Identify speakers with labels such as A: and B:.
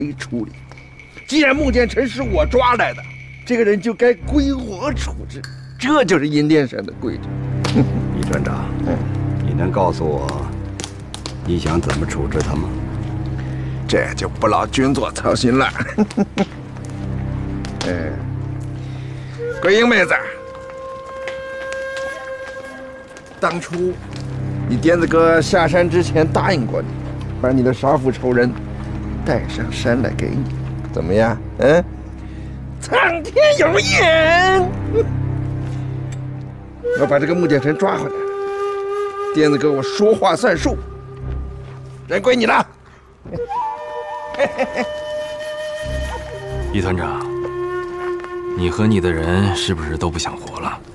A: 处理。既然穆剑臣是我抓来的，这个人就该归我处置，这就是阴殿上的规矩。
B: 李团长，你能告诉我，你想怎么处置他吗？
A: 这就不劳军座操心了。桂英妹子，当初你癫子哥下山之前答应过你，把你的杀父仇人带上山来给你，怎么样？苍天有眼，要把这个穆剑臣抓回来，癫子哥我说话算数，人归你了。
C: 李团长，你和你的人是不是都不想活了？